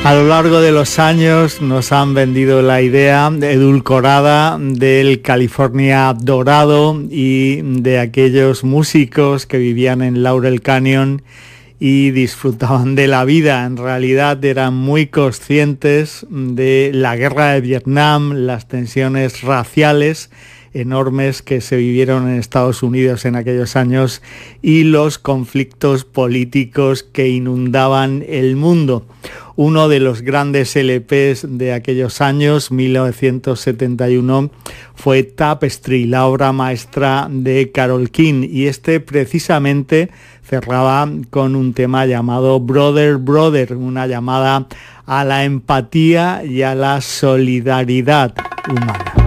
A lo largo de los años nos han vendido la idea edulcorada del California dorado y de aquellos músicos que vivían en Laurel Canyon y disfrutaban de la vida. En realidad eran muy conscientes de la guerra de Vietnam, las tensiones raciales enormes que se vivieron en Estados Unidos en aquellos años y los conflictos políticos que inundaban el mundo. Uno de los grandes LPs de aquellos años, 1971, fue Tapestry, la obra maestra de Carole King, y este precisamente cerraba con un tema llamado Brother, Brother, una llamada a la empatía y a la solidaridad humana.